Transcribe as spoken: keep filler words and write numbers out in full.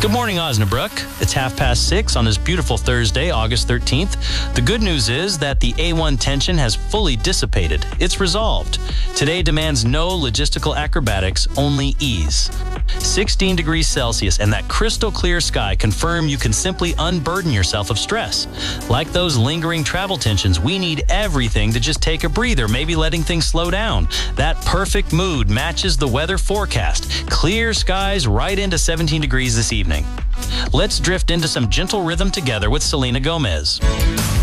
Good morning, Osnabrück. It's half past six on this beautiful Thursday, August thirteenth. The good news is that the A one tension has fully dissipated. It's resolved. Today demands no logistical acrobatics, only ease. sixteen degrees Celsius and that crystal clear sky confirm you can simply unburden yourself of stress. Like those lingering travel tensions, we need everything to just take a breather, maybe letting things slow down. That perfect mood matches the weather forecast. Clear skies right into seventeen degrees this evening. Let's drift into some gentle rhythm together with Selena Gomez.